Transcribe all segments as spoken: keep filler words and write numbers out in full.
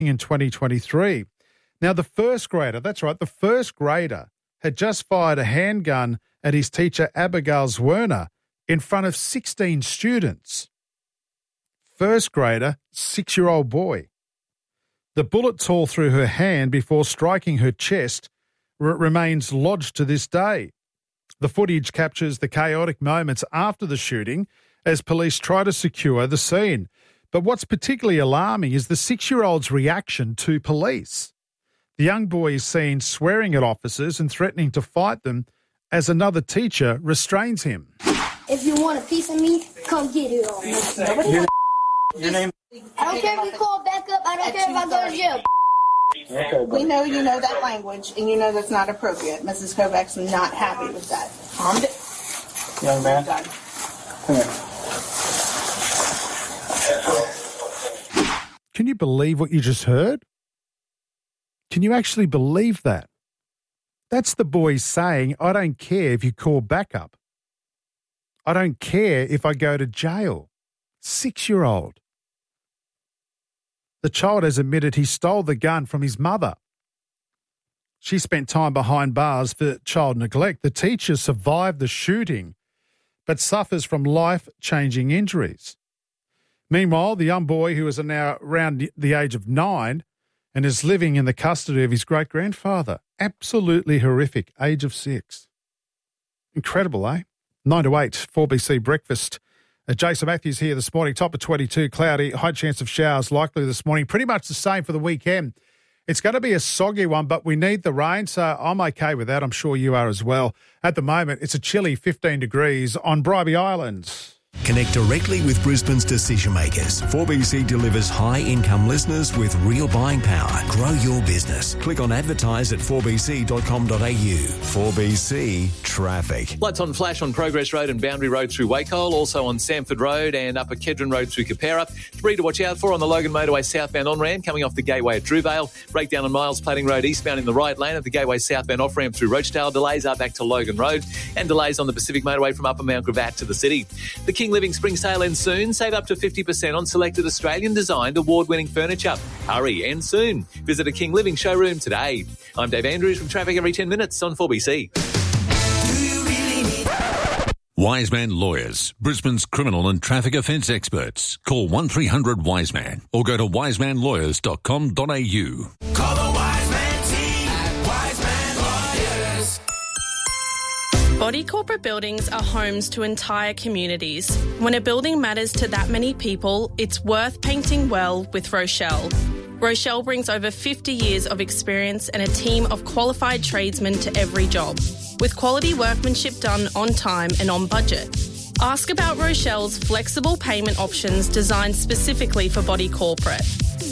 in twenty twenty-three. Now, the first grader, that's right, the first grader had just fired a handgun at his teacher, Abigail Zwerner, in front of sixteen students. First grader, six-year-old boy. The bullet tore through her hand before striking her chest. It remains lodged to this day. The footage captures the chaotic moments after the shooting as police try to secure the scene. But what's particularly alarming is the six-year-old's reaction to police. The young boy is seen swearing at officers and threatening to fight them as another teacher restrains him. If you want a piece of me, come get it on. Nobody your, your name? I don't care if you call back up. I don't care if I go to jail. Okay, we know you know that language, and you know that's not appropriate. Missus Kovacs is not happy with that. Calm down. Young man, God. come here. Can you believe what you just heard? Can you actually believe that? That's the boy saying, I don't care if you call backup. I don't care if I go to jail. Six-year-old. The child has admitted he stole the gun from his mother. She spent time behind bars for child neglect. The teacher survived the shooting, but suffers from life-changing injuries. Meanwhile, the young boy, who is now around the age of nine and is living in the custody of his great-grandfather. Absolutely horrific, age of six. Incredible, eh? Nine to eight, four B C breakfast. Uh, Jason Matthews here this morning, top of twenty-two, cloudy, high chance of showers likely this morning. Pretty much the same for the weekend. It's going to be a soggy one, but we need the rain, so I'm okay with that. I'm sure you are as well. At the moment, it's a chilly fifteen degrees on Bribie Island. Connect directly with Brisbane's decision makers. four B C delivers high-income listeners with real buying power. Grow your business. Click on advertise at four b c dot com dot a u. four B C Traffic. Lights on flash on Progress Road and Boundary Road through Wacol, also on Samford Road and Upper Kedron Road through Capera. Three to watch out for on the Logan Motorway southbound on-ramp coming off the gateway at Drewvale. Breakdown on Miles Platting Road eastbound in the right lane of the gateway southbound off-ramp through Rochdale. Delays are back to Logan Road and delays on the Pacific Motorway from Upper Mount Gravatt to the city. The King Living Spring Sale ends soon. Save up to fifty percent on selected Australian-designed award-winning furniture. Hurry, and soon. Visit a King Living showroom today. I'm Dave Andrews with traffic every ten minutes on four B C. Wiseman Lawyers, Brisbane's criminal and traffic offence experts. Call one three hundred Wiseman or go to wiseman lawyers dot com dot a u. Call the Wiseman team at Wiseman Lawyers. Body corporate buildings are homes to entire communities. When a building matters to that many people, it's worth painting well with Rochelle. Rochelle brings over fifty years of experience and a team of qualified tradesmen to every job, with quality workmanship done on time and on budget. Ask about Rochelle's flexible payment options designed specifically for body corporate.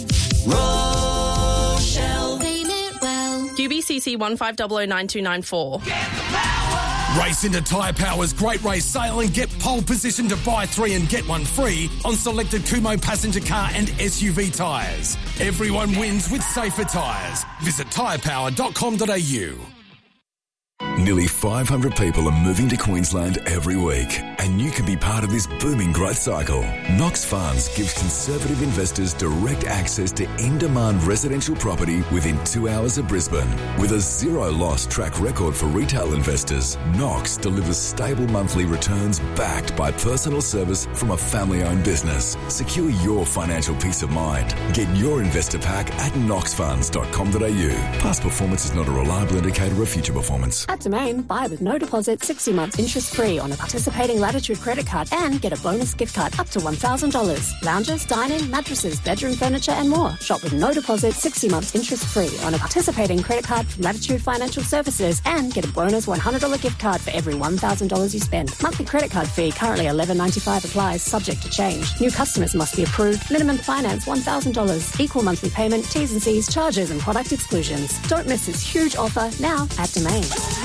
Rochelle. Payment well. Q B C C one five zero zero nine two nine four. Race into Tyre Power's Great Race Sale and get pole position to buy three and get one free on selected Kumho passenger car and S U V tyres. Everyone wins with safer tyres. Visit tyre power dot com dot a u. Nearly five hundred people are moving to Queensland every week, and you can be part of this booming growth cycle. Knox Funds gives conservative investors direct access to in-demand residential property within two hours of Brisbane. With a zero-loss track record for retail investors, Knox delivers stable monthly returns backed by personal service from a family-owned business. Secure your financial peace of mind. Get your investor pack at knox funds dot com dot a u. Past performance is not a reliable indicator of future performance. At Domain, buy with no deposit, sixty months interest-free on a participating Latitude credit card and get a bonus gift card up to one thousand dollars. Lounges, dining, mattresses, bedroom furniture and more. Shop with no deposit, sixty months interest-free on a participating credit card from Latitude Financial Services and get a bonus one hundred dollars gift card for every one thousand dollars you spend. Monthly credit card fee currently eleven ninety-five applies, subject to change. New customers must be approved. Minimum finance one thousand dollars. Equal monthly payment, T's and C's, charges and product exclusions. Don't miss this huge offer now at Domain.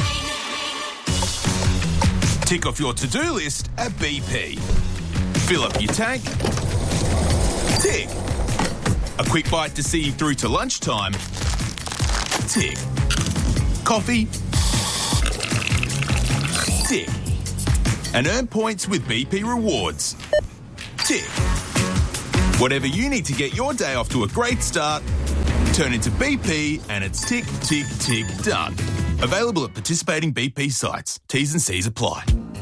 Tick off your to-do list at B P. Fill up your tank. Tick. A quick bite to see you through to lunchtime. Tick. Coffee. Tick. And earn points with B P Rewards. Tick. Whatever you need to get your day off to a great start, Turn into B P and it's tick, tick, tick, done. Available at participating B P sites. T's and C's apply.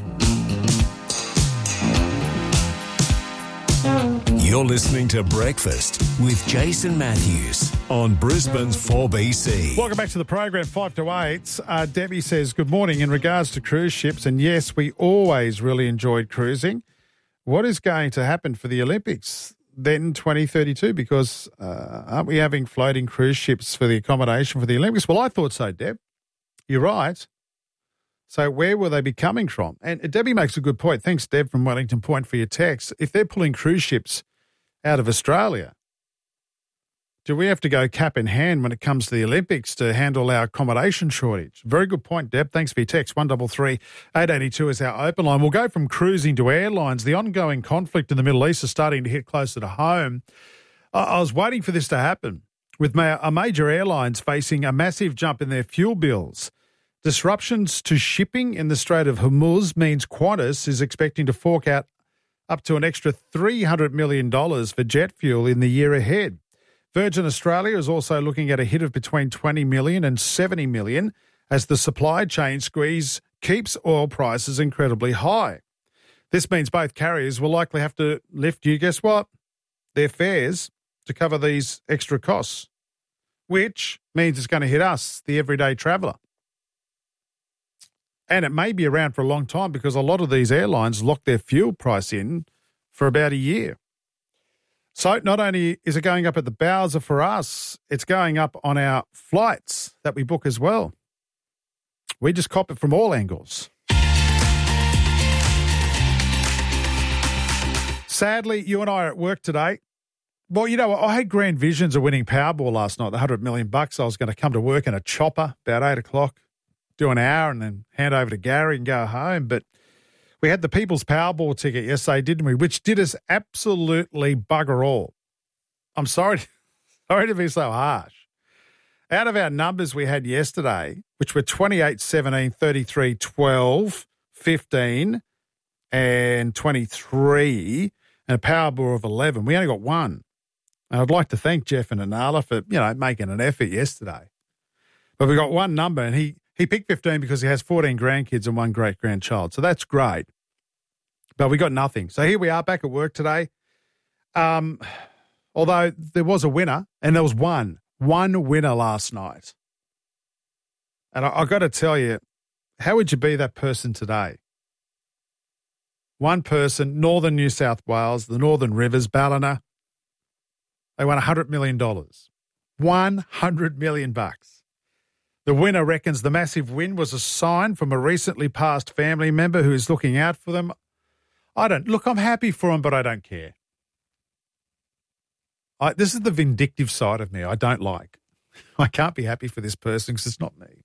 You're listening to Breakfast with Jason Matthews on Brisbane's four B C. Welcome back to the program, five to eight. Uh, Debbie says, good morning. In regards to cruise ships, and yes, we always really enjoyed cruising. What is going to happen for the Olympics then twenty thirty-two? Because uh, aren't we having floating cruise ships for the accommodation for the Olympics? Well, I thought so, Deb. You're right. So where will they be coming from? And Debbie makes a good point. Thanks, Deb, from Wellington Point, for your text. If they're pulling cruise ships out of Australia, do we have to go cap in hand when it comes to the Olympics to handle our accommodation shortage? Very good point, Deb. Thanks for your text. one three three, eight eight two is our open line. We'll go from cruising to airlines. The ongoing conflict in the Middle East is starting to hit closer to home. I was waiting for this to happen, with a major airlines facing a massive jump in their fuel bills. Disruptions to shipping in the Strait of Hormuz means Qantas is expecting to fork out up to an extra three hundred million dollars for jet fuel in the year ahead. Virgin Australia is also looking at a hit of between twenty million dollars and seventy million dollars as the supply chain squeeze keeps oil prices incredibly high. This means both carriers will likely have to lift, you guess what, their fares to cover these extra costs, which means it's going to hit us, the everyday traveller. And it may be around for a long time because a lot of these airlines lock their fuel price in for about a year. So not only is it going up at the Bowser for us, it's going up on our flights that we book as well. We just cop it from all angles. Sadly, you and I are at work today. Well, you know what? I had grand visions of winning Powerball last night, the one hundred million bucks. I was going to come to work in a chopper about eight o'clock, do an hour and then hand over to Gary and go home. But we had the People's Powerball ticket yesterday, didn't we? Which did us absolutely bugger all. I'm sorry, sorry to be so harsh. Out of our numbers we had yesterday, which were twenty-eight, seventeen, thirty-three, twelve, fifteen, and twenty-three, and a Powerball of eleven, we only got one. And I'd like to thank Jeff and Anala for, you know, making an effort yesterday. But we got one number, and he He picked fifteen because he has fourteen grandkids and one great-grandchild. So that's great. But we got nothing. So here we are back at work today. Um, although there was a winner, and there was one, one winner last night. And I, I got to tell you, how would you be that person today? One person, Northern New South Wales, the Northern Rivers, Ballina. They won one hundred million dollars. one hundred million bucks. The winner reckons the massive win was a sign from a recently passed family member who is looking out for them. I don't, look, I'm happy for them, but I don't care. I, this is the vindictive side of me I don't like. I can't be happy for this person because it's not me.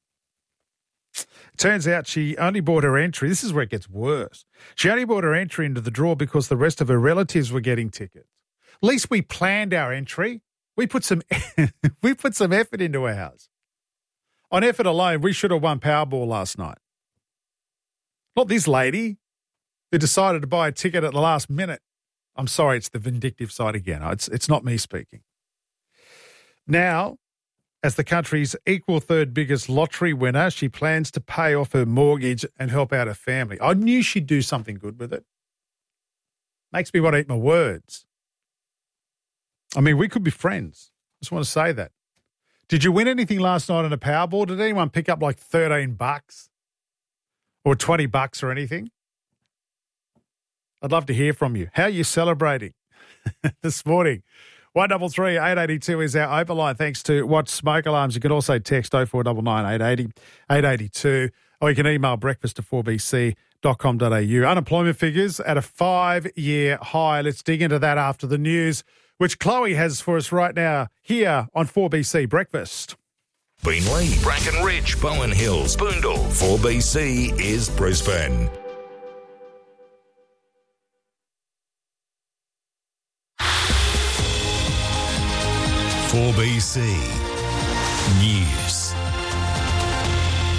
It turns out she only bought her entry. This is where it gets worse. She only bought her entry into the draw because the rest of her relatives were getting tickets. At least we planned our entry. We put some, we put some effort into ours. On effort alone, we should have won Powerball last night. Not this lady who decided to buy a ticket at the last minute. I'm sorry, it's the vindictive side again. It's, it's not me speaking. Now, as the country's equal third biggest lottery winner, she plans to pay off her mortgage and help out her family. I knew she'd do something good with it. Makes me want to eat my words. I mean, we could be friends. I just want to say that. Did you win anything last night on a Powerball? Did anyone pick up like thirteen bucks or twenty bucks or anything? I'd love to hear from you. How are you celebrating this morning? one three three, eight eight two is our open line. Thanks to Watch Smoke Alarms. You can also text oh four nine nine, eight eight oh, eight eight two, or you can email breakfast to four b c dot com dot a u. Unemployment figures at a five-year high. Let's dig into that after the news, which Chloe has for us right now here on four B C Breakfast. Beenleigh, Bracken Ridge, Bowen Hills, Boondall. four B C is Brisbane. four B C News.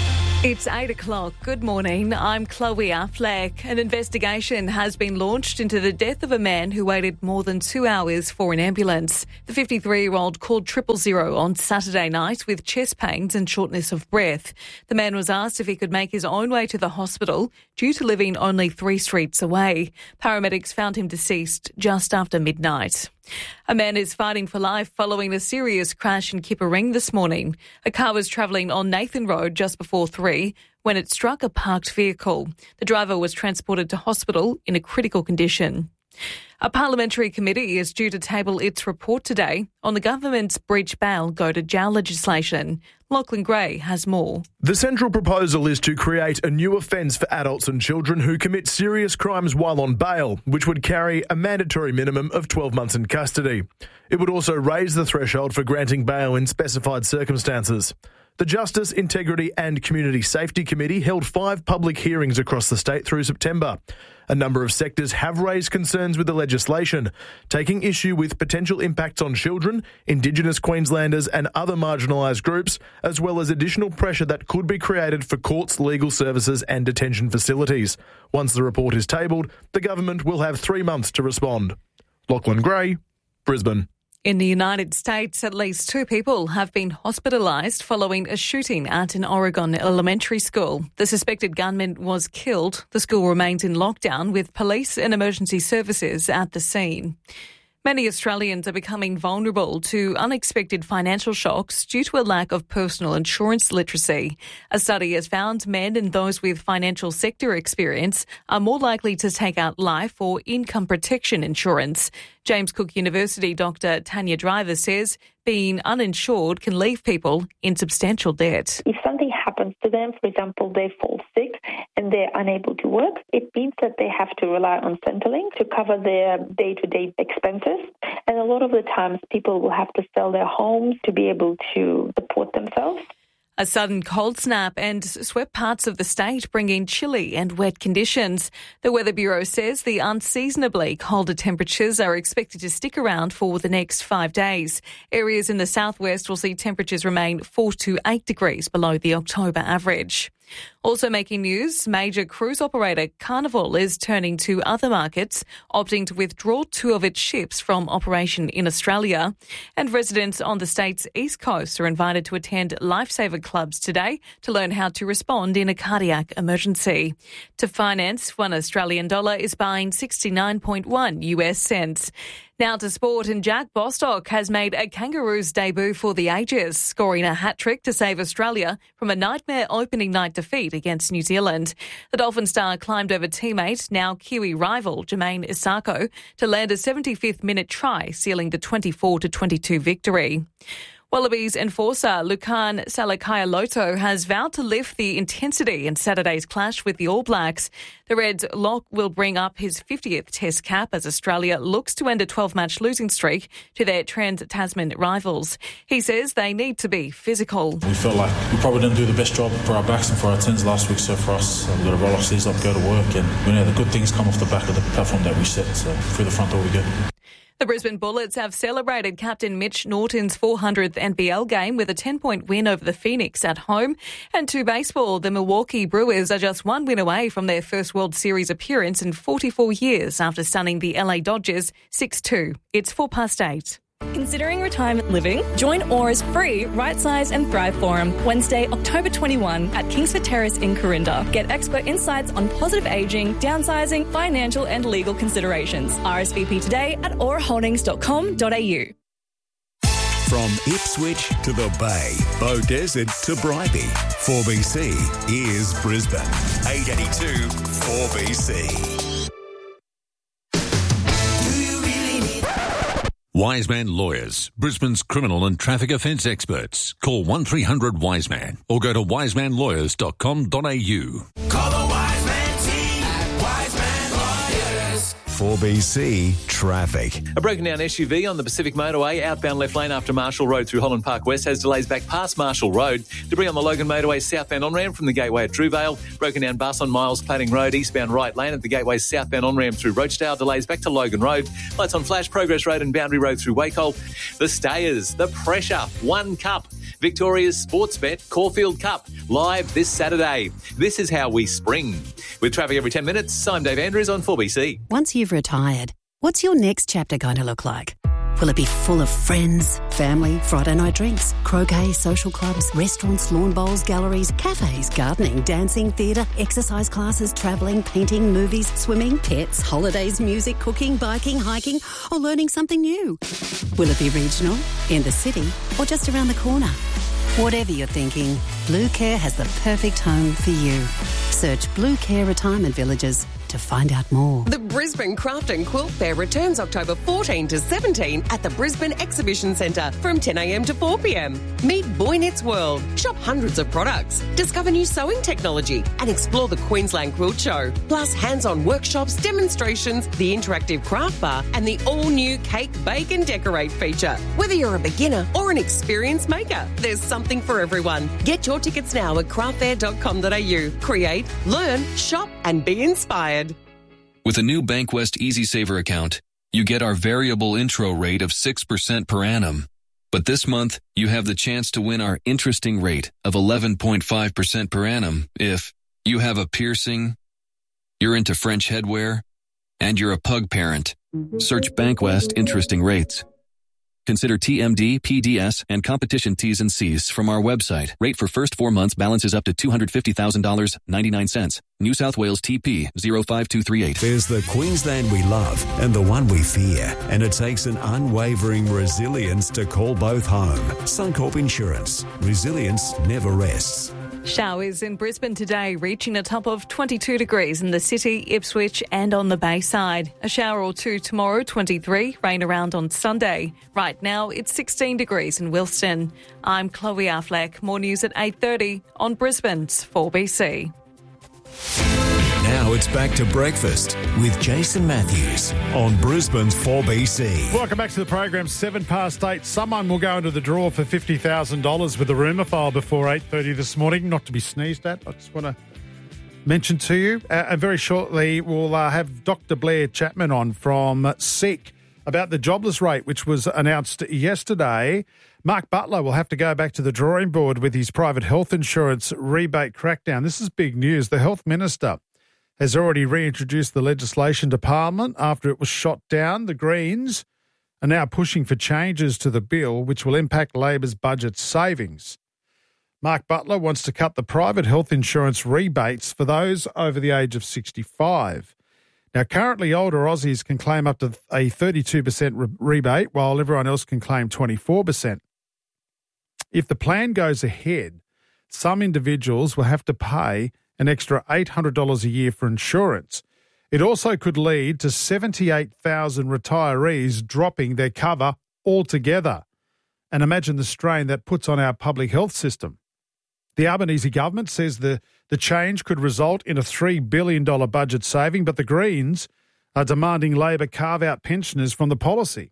It's eight o'clock. Good morning. I'm Chloe Affleck. An investigation has been launched into the death of a man who waited more than two hours for an ambulance. The fifty-three-year-old called triple zero on Saturday night with chest pains and shortness of breath. The man was asked if he could make his own way to the hospital due to living only three streets away. Paramedics found him deceased just after midnight. A man is fighting for life following a serious crash in Kippa-Ring this morning. A car was travelling on Nathan Road just before three when it struck a parked vehicle. The driver was transported to hospital in a critical condition. A parliamentary committee is due to table its report today on the government's breach bail go-to-jail legislation. Lachlan Gray has more. The central proposal is to create a new offence for adults and children who commit serious crimes while on bail, which would carry a mandatory minimum of twelve months in custody. It would also raise the threshold for granting bail in specified circumstances. The Justice, Integrity and Community Safety Committee held five public hearings across the state through September. A number of sectors have raised concerns with the legislation, taking issue with potential impacts on children, Indigenous Queenslanders and other marginalised groups, as well as additional pressure that could be created for courts, legal services and detention facilities. Once the report is tabled, the government will have three months to respond. Lachlan Gray, Brisbane. In the United States, at least two people have been hospitalised following a shooting at an Oregon elementary school. The suspected gunman was killed. The school remains in lockdown with police and emergency services at the scene. Many Australians are becoming vulnerable to unexpected financial shocks due to a lack of personal insurance literacy. A study has found men and those with financial sector experience are more likely to take out life or income protection insurance. James Cook University Doctor Tanya Driver says being uninsured can leave people in substantial debt. If something happens to them, for example, they fall sick and they're unable to work, it means that they have to rely on Centrelink to cover their day-to-day expenses. And a lot of the times people will have to sell their homes to be able to support themselves. A sudden cold snap and swept parts of the state, bringing chilly and wet conditions. The Weather Bureau says the unseasonably colder temperatures are expected to stick around for the next five days. Areas in the southwest will see temperatures remain four to eight degrees below the October average. Also making news, major cruise operator Carnival is turning to other markets, opting to withdraw two of its ships from operation in Australia. And residents on the state's east coast are invited to attend lifesaver clubs today to learn how to respond in a cardiac emergency. To finance, one Australian dollar is buying sixty-nine point one U S cents. Now to sport, and Jack Bostock has made a Kangaroos debut for the ages, scoring a hat-trick to save Australia from a nightmare opening night defeat against New Zealand. The Dolphin star climbed over teammate, now Kiwi rival Jermaine Isako, to land a seventy-fifth minute try, sealing the twenty-four to twenty-two victory. Wallabies enforcer Lukan Salakaia-Loto has vowed to lift the intensity in Saturday's clash with the All Blacks. The Reds' lock will bring up his fiftieth Test cap as Australia looks to end a twelve-match losing streak to their trans-Tasman rivals. He says they need to be physical. We felt like we probably didn't do the best job for our backs and for our tens last week, so for us, we've got to roll our sleeves up, go to work, and we know the good things come off the back of the platform that we set, so through the front door we go. The Brisbane Bullets have celebrated captain Mitch Norton's four hundredth N B L game with a ten-point win over the Phoenix at home. And to baseball, the Milwaukee Brewers are just one win away from their first World Series appearance in forty-four years after stunning the L A Dodgers six two. It's four past eight. Considering retirement living? Join Aura's free Right Size and Thrive Forum Wednesday, October twenty-first at Kingsford Terrace in Corinda. Get expert insights on positive ageing, downsizing, financial and legal considerations. R S V P today at aura holdings dot com dot a u. From Ipswich to the Bay, Bow Desert to Bribie, four B C is Brisbane. eight eighty-two four B C. Wiseman Lawyers, Brisbane's criminal and traffic offence experts. Call one three hundred Wiseman or go to wiseman lawyers dot com dot a u. Call the Wiseman team at Wiseman Lawyers. four B C traffic. A broken down S U V on the Pacific Motorway, outbound left lane after Marshall Road through Holland Park West, has delays back past Marshall Road. Debris on the Logan Motorway southbound on-ramp from the Gateway at Drewvale. Broken down bus on Miles Platting Road, eastbound right lane at the Gateway southbound on-ramp through Rochdale. Delays back to Logan Road. Lights on Flash, Progress Road and Boundary Road through Wacol. The Stayers, the pressure, one cup. Victoria's sports bet Caulfield Cup, live this Saturday. This is how we spring. With traffic every ten minutes, I'm Dave Andrews on four B C. Once you've retired, what's your next chapter going to look like? Will it be full of friends, family, Friday night drinks, croquet, social clubs, restaurants, lawn bowls, galleries, cafes, gardening, dancing, theatre, exercise classes, travelling, painting, movies, swimming, pets, holidays, music, cooking, biking, hiking, or learning something new? Will it be regional, in the city, or just around the corner? Whatever you're thinking, Blue Care has the perfect home for you. Search Blue Care Retirement Villages to find out more. The Brisbane Craft and Quilt Fair returns October fourteenth to seventeenth at the Brisbane Exhibition Centre from ten a m to four p m. Meet Boy Knits World, shop hundreds of products, discover new sewing technology and explore the Queensland Quilt Show. Plus hands-on workshops, demonstrations, the interactive craft bar and the all-new Cake, Bake and Decorate feature. Whether you're a beginner or an experienced maker, there's something for everyone. Get your tickets now at craft fair dot com dot a u. Create, learn, shop and be inspired. With a new Bankwest EasySaver account, you get our variable intro rate of six percent per annum. But this month, you have the chance to win our interesting rate of eleven point five percent per annum if you have a piercing, you're into French headwear, and you're a pug parent. Search Bankwest Interesting Rates. Consider T M D, P D S, and competition T's and C's from our website. Rate for first four months balances up to two hundred fifty thousand dollars and ninety-nine cents. New South Wales T P zero five two three eight. There's the Queensland we love and the one we fear, and it takes an unwavering resilience to call both home. Suncorp Insurance. Resilience never rests. Showers in Brisbane today, reaching a top of twenty-two degrees in the city, Ipswich and on the Bayside. A shower or two tomorrow, twenty-three, rain around on Sunday. Right now, it's sixteen degrees in Wilston. I'm Chloe Affleck. More news at eight thirty on Brisbane's four B C. Now it's back to breakfast with Jason Matthews on Brisbane's four B C. Welcome back to the program. Seven past eight. Someone will go into the draw for fifty thousand dollars with a rumour file before eight thirty this morning. Not to be sneezed at. I just want to mention to you. Uh, and very shortly, we'll uh, have Doctor Blair Chapman on from SEEK about the jobless rate, which was announced yesterday. Mark Butler will have to go back to the drawing board with his private health insurance rebate crackdown. This is big news. The Health Minister has already reintroduced the legislation to Parliament after it was shot down. The Greens are now pushing for changes to the bill, which will impact Labor's budget savings. Mark Butler wants to cut the private health insurance rebates for those over the age of sixty-five. Now, currently, older Aussies can claim up to a thirty-two percent re- rebate, while everyone else can claim twenty-four percent. If the plan goes ahead, some individuals will have to pay an extra eight hundred dollars a year for insurance. It also could lead to seventy-eight thousand retirees dropping their cover altogether. And imagine the strain that puts on our public health system. The Albanese government says the, the change could result in a three billion dollars budget saving, but the Greens are demanding Labor carve out pensioners from the policy.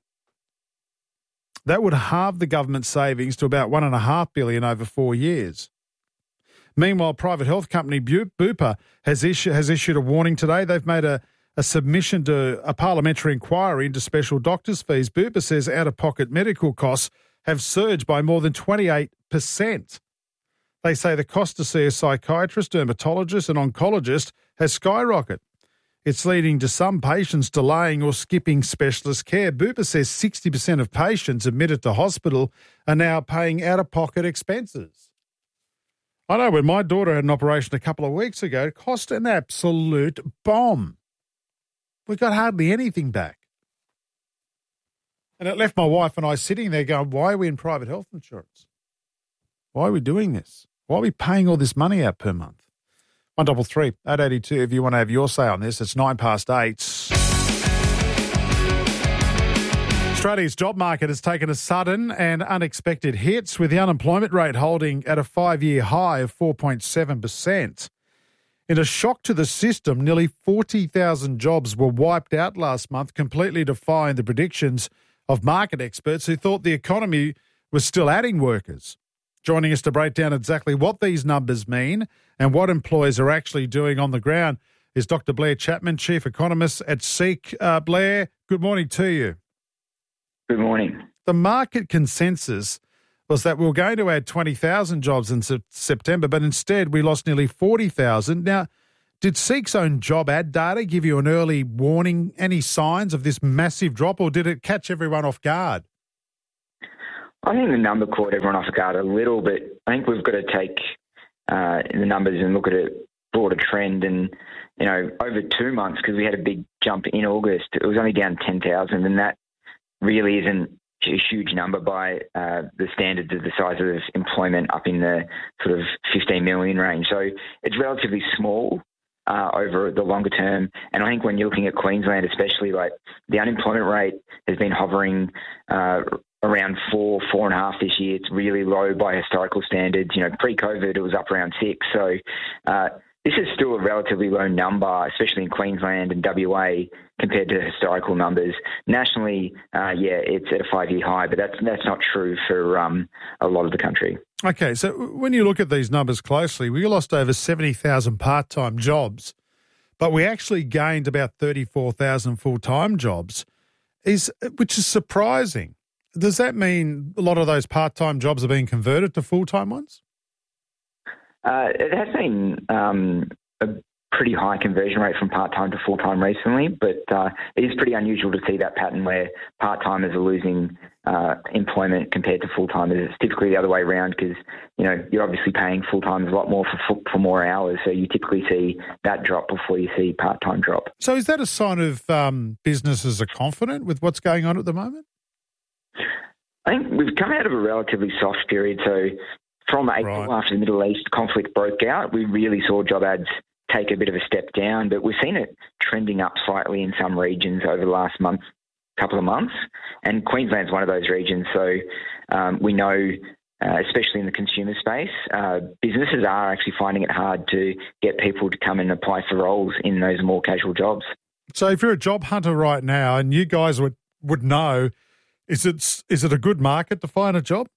That would halve the government savings to about one point five billion dollars over four years. Meanwhile, private health company Bupa has, issue, has issued a warning today. They've made a, a submission to a parliamentary inquiry into special doctors' fees. Bupa says out-of-pocket medical costs have surged by more than twenty-eight percent. They say the cost to see a psychiatrist, dermatologist and oncologist has skyrocketed. It's leading to some patients delaying or skipping specialist care. Bupa says sixty percent of patients admitted to hospital are now paying out-of-pocket expenses. I know when my daughter had an operation a couple of weeks ago, it cost an absolute bomb. We got hardly anything back. And it left my wife and I sitting there going, why are we in private health insurance? Why are we doing this? Why are we paying all this money out per month? One double three, eight eighty-two, if you want to have your say on this. It's nine past eight. Australia's job market has taken a sudden and unexpected hit, with the unemployment rate holding at a five-year high of four point seven percent. In a shock to the system, nearly forty thousand jobs were wiped out last month, completely defying the predictions of market experts who thought the economy was still adding workers. Joining us to break down exactly what these numbers mean and what employers are actually doing on the ground is Doctor Blair Chapman, Chief Economist at SEEK. Uh, Blair, good morning to you. Good morning. The market consensus was that we were going to add twenty thousand jobs in se- September, but instead we lost nearly forty thousand. Now, did Seek's own job ad data give you an early warning, any signs of this massive drop, or did it catch everyone off guard? I think the number caught everyone off guard a little, but I think we've got to take uh, the numbers and look at a broader trend. And, you know, over two months, because we had a big jump in August, it was only down ten thousand, and that really isn't a huge number by uh, the standards of the size of employment up in the sort of fifteen million range. So it's relatively small uh, over the longer term. And I think when you're looking at Queensland, especially, like the unemployment rate has been hovering uh, around four, four and a half this year. It's really low by historical standards. You know, pre-COVID, it was up around six. So uh, this is still a relatively low number, especially in Queensland and W A compared to historical numbers. Nationally, uh, yeah, it's at a five-year high, but that's that's not true for um, a lot of the country. Okay, so when you look at these numbers closely, we lost over seventy thousand part-time jobs, but we actually gained about thirty-four thousand full-time jobs, is which is surprising. Does that mean a lot of those part-time jobs are being converted to full-time ones? Uh, it has been um, a pretty high conversion rate from part-time to full-time recently, but uh, it is pretty unusual to see that pattern where part-timers are losing uh, employment compared to full-timers. It's typically the other way around because, you know, you're obviously paying full-timers a lot more for, for more hours, so you typically see that drop before you see part-time drop. So is that a sign of um, businesses are confident with what's going on at the moment? I think we've come out of a relatively soft period. So from April, right, after the Middle East conflict broke out, we really saw job ads take a bit of a step down, but we've seen it trending up slightly in some regions over the last month, couple of months. And Queensland's one of those regions. So um, we know, uh, especially in the consumer space, uh, businesses are actually finding it hard to get people to come and apply for roles in those more casual jobs. So if you're a job hunter right now and you guys would, would know, Is it is it a good market to find a job?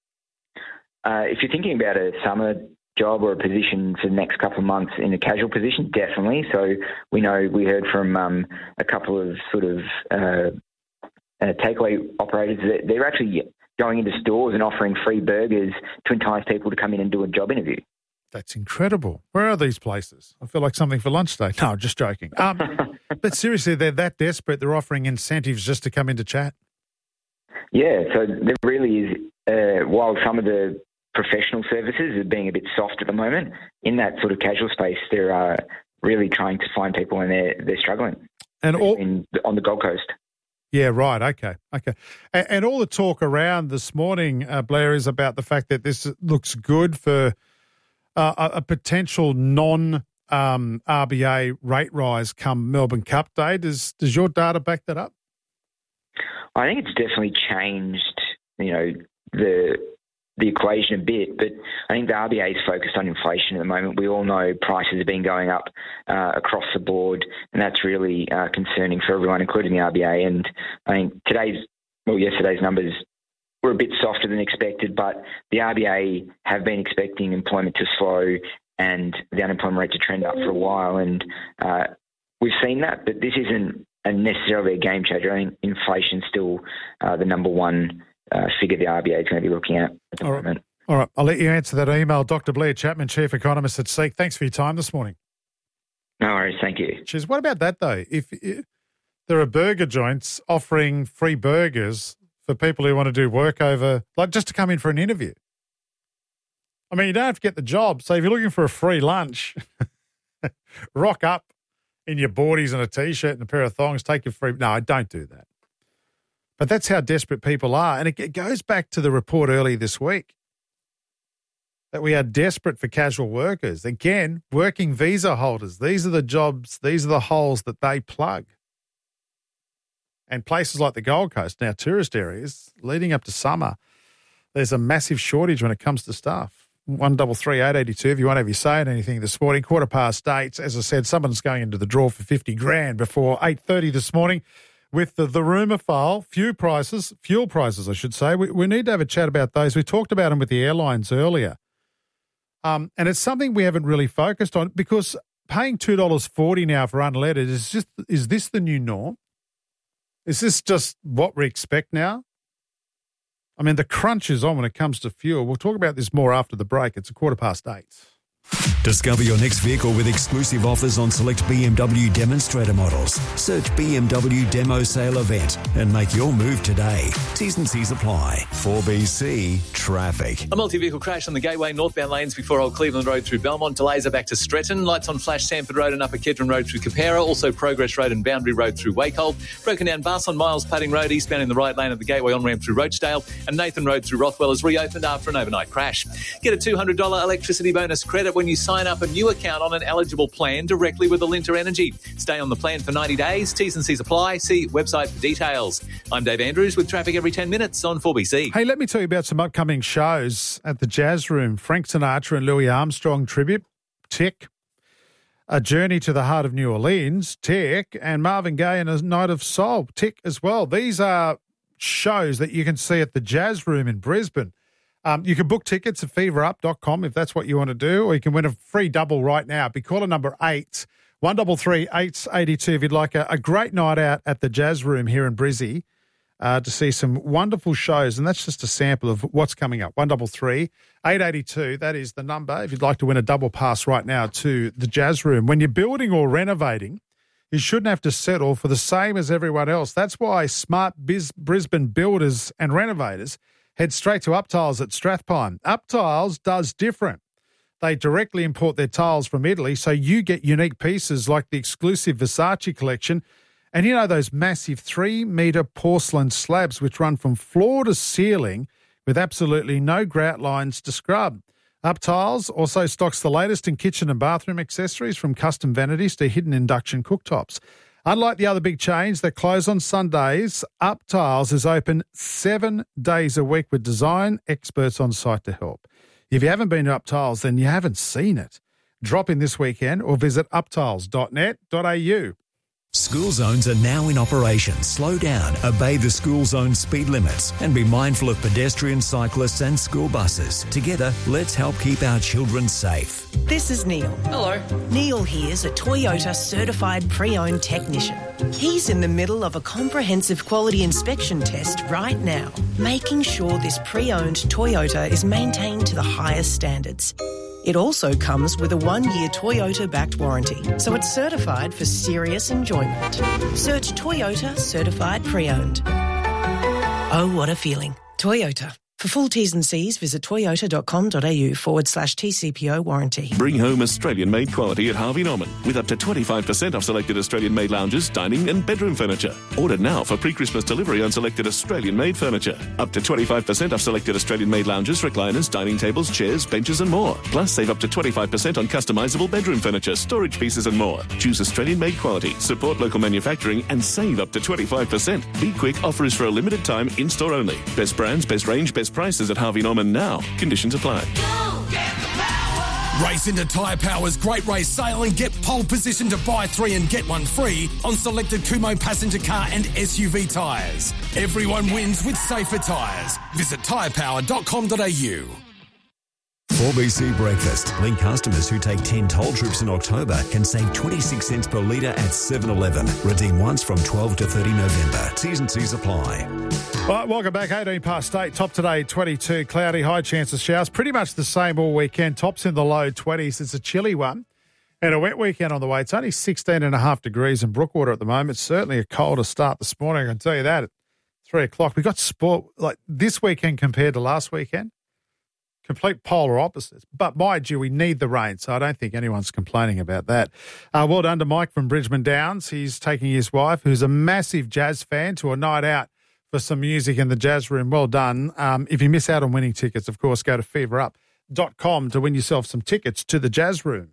Uh, if you're thinking about a summer job or a position for the next couple of months in a casual position, definitely. So we know we heard from um, a couple of sort of uh, uh, takeaway operators that they're actually going into stores and offering free burgers to entice people to come in and do a job interview. That's incredible. Where are these places? I feel like something for lunch today. No, just joking. Um, but seriously, they're that desperate, they're offering incentives just to come in to chat? Yeah, so there really is, uh, while some of the professional services are being a bit soft at the moment, in that sort of casual space, they're uh, really trying to find people and they're, they're struggling and all, in, on the Gold Coast. Yeah, right, okay, okay. And, and all the talk around this morning, uh, Blair, is about the fact that this looks good for uh, a, a potential non um, R B A rate rise come Melbourne Cup Day. Does, does your data back that up? I think it's definitely changed, you know, the the equation a bit, but I think the R B A is focused on inflation at the moment. We all know prices have been going up uh, across the board, and that's really uh, concerning for everyone, including the R B A. And I think today's, well, yesterday's numbers were a bit softer than expected, but the R B A have been expecting employment to slow and the unemployment rate to trend up for a while, and uh, we've seen that, but this isn't and necessarily a game changer. I think inflation's still uh, the number one uh, figure the R B A is going to be looking at at the All moment. Right. All right, I'll let you answer that email. Doctor Blair Chapman, Chief Economist at Seek. Thanks for your time this morning. No worries, thank you. Cheers. What about that, though? If, if there are burger joints offering free burgers for people who want to do work over, like just to come in for an interview. I mean, you don't have to get the job. So if you're looking for a free lunch, rock up in your boardies and a T-shirt and a pair of thongs, take your free... No, don't do that. But that's how desperate people are. And it, it goes back to the report earlier this week that we are desperate for casual workers. Again, working visa holders. These are the jobs, these are the holes that they plug. And places like the Gold Coast, now tourist areas, leading up to summer, there's a massive shortage when it comes to staff. one double three eight eighty two if you want to have your say on anything this morning. Quarter past eight. As I said, someone's going into the draw for fifty grand before eight thirty this morning with the, the rumour file, fuel prices, fuel prices, I should say. We, we need to have a chat about those. We talked about them with the airlines earlier. Um, and it's something we haven't really focused on because paying two dollars forty now for unleaded, is just is this the new norm? Is this just what we expect now? I mean, the crunch is on when it comes to fuel. We'll talk about this more after the break. It's a quarter past eight. Discover your next vehicle with exclusive offers on select B M W demonstrator models. Search B M W Demo Sale Event and make your move today. T's and C's apply. four B C Traffic. A multi-vehicle crash on the Gateway northbound lanes before Old Cleveland Road through Belmont. Delays are back to Stretton. Lights on flash Sanford Road and Upper Kedron Road through Capera. Also Progress Road and Boundary Road through Wacol. Broken down bus on Miles Plating Road eastbound in the right lane of the Gateway on-ramp through Rochdale. And Nathan Road through Rothwell is reopened after an overnight crash. Get a two hundred dollars electricity bonus credit when you sign up a new account on an eligible plan directly with Alinta Energy. Stay on the plan for ninety days. T's and C's apply. See website for details. I'm Dave Andrews with traffic every ten minutes on four B C. Hey, let me tell you about some upcoming shows at the Jazz Room. Frank Sinatra and Louis Armstrong tribute, Tick. A Journey to the Heart of New Orleans, Tick. And Marvin Gaye and A Night of Soul, Tick as well. These are shows that you can see at the Jazz Room in Brisbane. Um, you can book tickets at fever up dot com if that's what you want to do, or you can win a free double right now. Be caller number eight, one three three, eight eight two if you'd like a, a great night out at the Jazz Room here in Brizzy uh, to see some wonderful shows. And that's just a sample of what's coming up. one three three, eight eight two, that is the number if you'd like to win a double pass right now to the Jazz Room. When you're building or renovating, you shouldn't have to settle for the same as everyone else. That's why smart Biz- Brisbane builders and renovators head straight to Uptiles at Strathpine. Uptiles does different. They directly import their tiles from Italy, so you get unique pieces like the exclusive Versace collection. And you know those massive three-metre porcelain slabs which run from floor to ceiling with absolutely no grout lines to scrub. Uptiles also stocks the latest in kitchen and bathroom accessories from custom vanities to hidden induction cooktops. Unlike the other big chains that close on Sundays, Uptiles is open seven days a week with design experts on site to help. If you haven't been to Uptiles, then you haven't seen it. Drop in this weekend or visit uptiles dot net dot a u. School zones are now in operation. Slow down, obey the school zone speed limits, and be mindful of pedestrians, cyclists and school buses. Together, let's help keep our children safe. This is Neil. Hello. Neil here's a Toyota certified pre-owned technician. He's in the middle of a comprehensive quality inspection test right now, making sure this pre-owned Toyota is maintained to the highest standards. It also comes with a one-year Toyota-backed warranty, so it's certified for serious enjoyment. Search Toyota Certified Pre-Owned. Oh, what a feeling. Toyota. For full T's and C's, visit toyota.com.au forward slash TCPO warranty. Bring home Australian-made quality at Harvey Norman with up to twenty-five percent off selected Australian-made lounges, dining and bedroom furniture. Order now for pre-Christmas delivery on selected Australian-made furniture. Up to twenty-five percent off selected Australian-made lounges, recliners, dining tables, chairs, benches and more. Plus, save up to twenty-five percent on customisable bedroom furniture, storage pieces and more. Choose Australian-made quality, support local manufacturing and save up to twenty-five percent. Be quick, offer is for a limited time, in-store only. Best brands, best range, best prices at Harvey Norman now. Conditions apply. Race into Tyre Power's Great Race Sale and get pole position to buy three and get one free on selected Kumo passenger car and S U V tyres. Everyone wins with safer tyres. Visit tyre power dot com dot a u. four B C Breakfast. Link customers who take ten toll trips in October can save twenty-six cents per litre at seven eleven. Redeem once from twelve to thirty November. T's and C's apply. All right, welcome back. eighteen past eight. Top today, twenty-two. Cloudy, high chance of showers. Pretty much the same all weekend. Tops in the low twenties. It's a chilly one. And a wet weekend on the way. It's only sixteen and a half degrees in Brookwater at the moment. It's certainly a colder start this morning, I can tell you that. At three o'clock. We got sport like this weekend compared to last weekend. Complete polar opposites. But mind you, we need the rain, so I don't think anyone's complaining about that. Uh, well done to Mike from Bridgeman Downs. He's taking his wife, who's a massive jazz fan, to a night out for some music in the Jazz Room. Well done. Um, if you miss out on winning tickets, of course, go to fever up dot com to win yourself some tickets to the Jazz Room.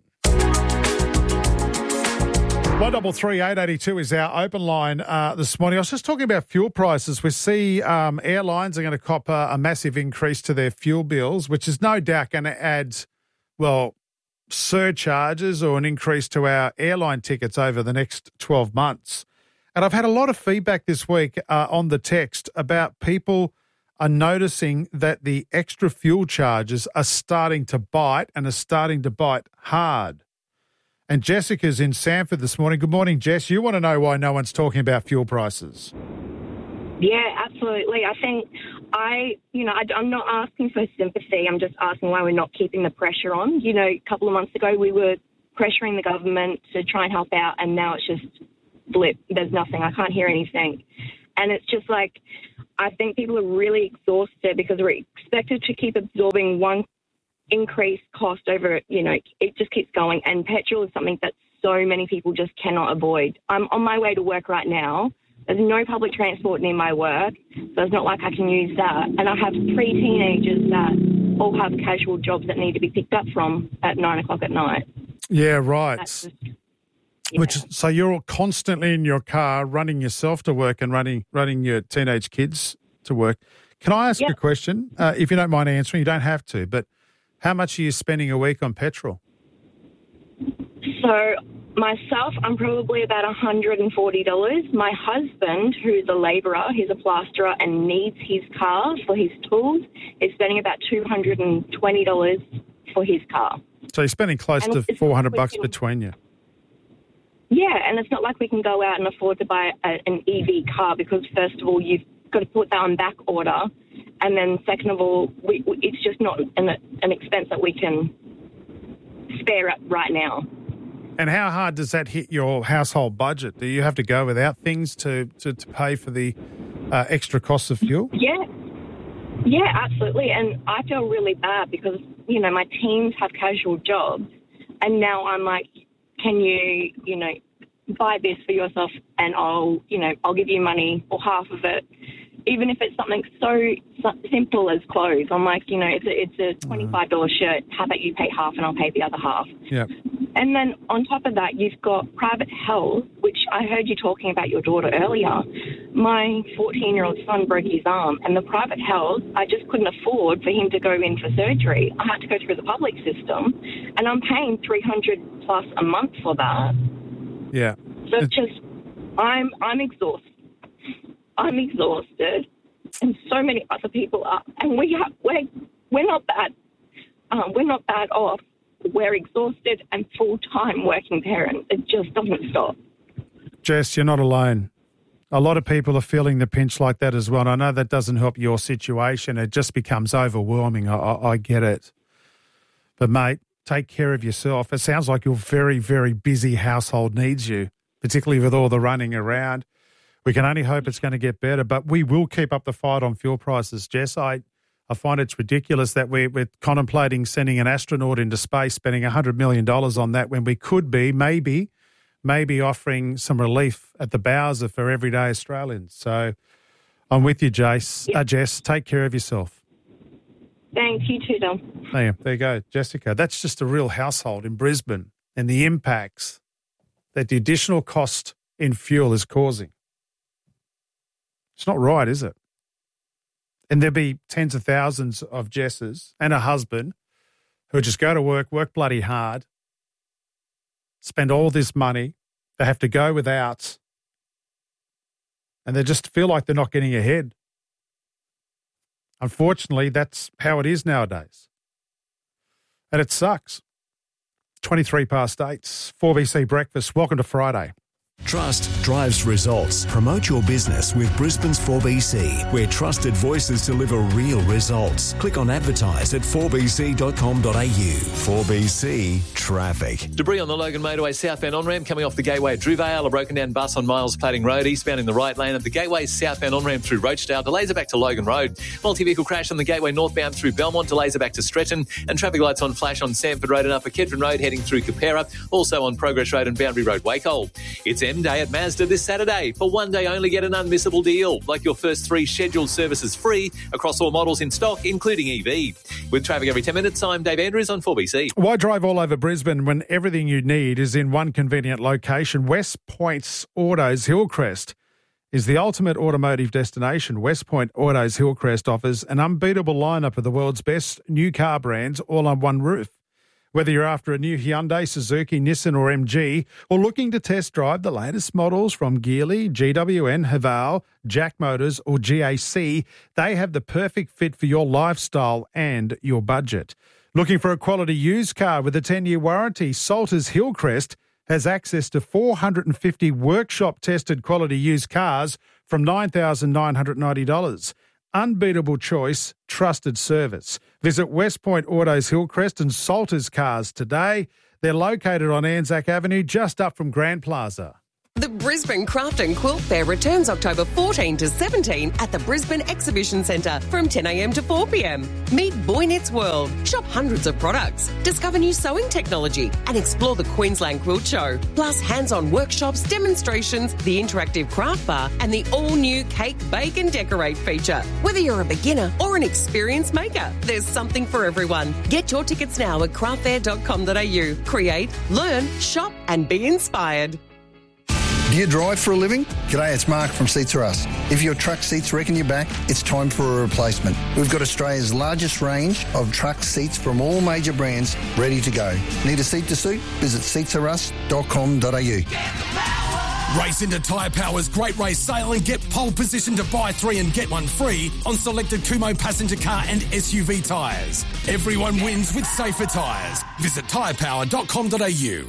one three three, eight eight two is our open line uh, this morning. I was just talking about fuel prices. We see um, airlines are going to cop a, a massive increase to their fuel bills, which is no doubt going to add, well, surcharges or an increase to our airline tickets over the next twelve months. And I've had a lot of feedback this week uh, on the text about people are noticing that the extra fuel charges are starting to bite and are starting to bite hard. And Jessica's in Sanford this morning. Good morning, Jess. You want to know why no one's talking about fuel prices? Yeah, absolutely. I think I, you know, I, I'm not asking for sympathy. I'm just asking why we're not keeping the pressure on. You know, a couple of months ago we were pressuring the government to try and help out, and now it's just blip. There's nothing. I can't hear anything. And it's just like, I think people are really exhausted because we're expected to keep absorbing one increased cost over, you know, it just keeps going. And petrol is something that so many people just cannot avoid. I'm on my way to work right now. There's no public transport near my work, so it's not like I can use that. And I have three teenagers that all have casual jobs that need to be picked up from at nine o'clock at night. Yeah, right. Just, yeah. Which so you're constantly in your car, running yourself to work and running running your teenage kids to work. Can I ask yep. a question? Uh, if you don't mind answering, you don't have to. But how much are you spending a week on petrol? So myself, I'm probably about one hundred forty dollars. My husband, who's a labourer, he's a plasterer and needs his car for his tools, is spending about two hundred twenty dollars for his car. So you're spending close and to four hundred bucks can, between you. Yeah, and it's not like we can go out and afford to buy a, an E V car because, first of all, you've got to put that on back order, and then second of all, we, it's just not an, an expense that we can spare up right now. And how hard does that hit your household budget? Do you have to go without things to, to, to pay for the uh, extra costs of fuel? Yeah. Yeah, absolutely. And I feel really bad because, you know, my teens have casual jobs, and now I'm like, can you, you know, buy this for yourself and I'll, you know, I'll give you money or half of it, even if it's something so simple as clothes. I'm like, you know, it's a, it's a twenty-five dollars shirt. How about you pay half and I'll pay the other half? Yeah. And then on top of that, you've got private health, which I heard you talking about your daughter earlier. My fourteen-year-old son broke his arm, and the private health, I just couldn't afford for him to go in for surgery. I had to go through the public system, and I'm paying three hundred dollars plus a month for that. Yeah. So it's just, I'm I'm exhausted. I'm exhausted, and so many other people are. And we have, we're, we're not bad. Um, we're not bad off. We're exhausted and full-time working parents. It just doesn't stop. Jess, you're not alone. A lot of people are feeling the pinch like that as well. And I know that doesn't help your situation. It just becomes overwhelming. I, I, I get it. But, mate, take care of yourself. It sounds like your very, very busy household needs you, particularly with all the running around. We can only hope it's going to get better, but we will keep up the fight on fuel prices, Jess. I I find it's ridiculous that we're, we're contemplating sending an astronaut into space, spending one hundred million dollars on that when we could be, maybe, maybe offering some relief at the Bowser for everyday Australians. So I'm with you, Jace. Uh, Jess, take care of yourself. Thanks. You too, Dom. There, there you go, Jessica. That's just a real household in Brisbane and the impacts that the additional cost in fuel is causing. It's not right, is it? And there'll be tens of thousands of Jesses and a husband who just go to work, work bloody hard, spend all this money, they have to go without, and they just feel like they're not getting ahead. Unfortunately, that's how it is nowadays. And it sucks. twenty-three past eight, four B C Breakfast. Welcome to Friday. Trust drives results. Promote your business with Brisbane's four B C, where trusted voices deliver real results. Click on advertise at four b c dot com dot a u. four B C Traffic. Debris on the Logan Motorway southbound on-ramp coming off the Gateway at Druvale. A broken down bus on Miles Plating Road eastbound in the right lane of the Gateway southbound on-ramp through Rochedale. Delays are back to Logan Road. Multi-vehicle crash on the Gateway northbound through Belmont. Delays are back to Stretton. And traffic lights on flash on Sanford Road and Upper Kedron Road heading through Capera. Also on Progress Road and Boundary Road, Wacol. It's M Day at Mazda this Saturday. For one day only, get an unmissable deal. Like your first three scheduled services free across all models in stock, including E V. With traffic every ten minutes, I'm Dave Andrews on four B C. Why drive all over Brisbane when everything you need is in one convenient location? West Point's Autos Hillcrest is the ultimate automotive destination. West Point Autos Hillcrest offers an unbeatable lineup of the world's best new car brands all on one roof. Whether you're after a new Hyundai, Suzuki, Nissan or M G, or looking to test drive the latest models from Geely, G W N, Haval, Jack Motors or G A C, they have the perfect fit for your lifestyle and your budget. Looking for a quality used car with a ten-year warranty? Salters Hillcrest has access to four hundred fifty workshop-tested quality used cars from nine thousand nine hundred ninety dollars. Unbeatable choice, trusted service. Visit West Point Autos Hillcrest and Salters Cars today. They're located on Anzac Avenue, just up from Grand Plaza. The Brisbane Craft and Quilt Fair returns October fourteenth to seventeenth at the Brisbane Exhibition Centre from ten a m to four p m. Meet Boy Knits World, shop hundreds of products, discover new sewing technology and explore the Queensland Quilt Show. Plus hands-on workshops, demonstrations, the interactive craft bar and the all-new Cake, Bake and Decorate feature. Whether you're a beginner or an experienced maker, there's something for everyone. Get your tickets now at craft fair dot com dot a u. Create, learn, shop and be inspired. Do you drive for a living? G'day, it's Mark from Seats Are Us. If your truck seats wrecking your back, it's time for a replacement. We've got Australia's largest range of truck seats from all major brands ready to go. Need a seat to suit? Visit seats are us dot com dot a u. Race into Tyre Power's Great Race Sale and get pole position to buy three and get one free on selected Kumo passenger car and S U V tyres. Everyone wins with safer tyres. Visit tyre power dot com dot a u.